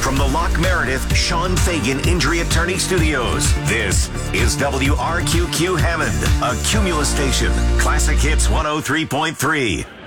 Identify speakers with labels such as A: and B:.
A: From the Lock Meredith Sean Fagan Injury Attorney Studios, this is WRQQ Hammond, a Cumulus station. Classic Hits 103.3.